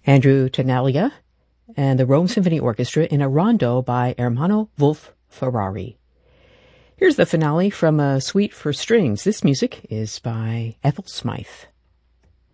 Andrew Tenaglia and the Rome Symphony Orchestra in a rondo by Ermanno Wolf Ferrari. Here's the finale from a suite for strings. This music is by Ethel Smythe.